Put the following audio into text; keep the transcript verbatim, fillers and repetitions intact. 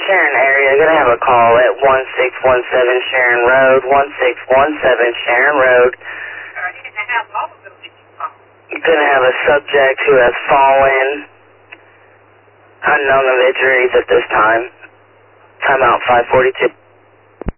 Sharon area, gonna have a call at one six one seven Sharon Road, one six one seven Sharon Road. Gonna have a subject who has fallen, unknown obituaries at this time. Timeout five forty-two.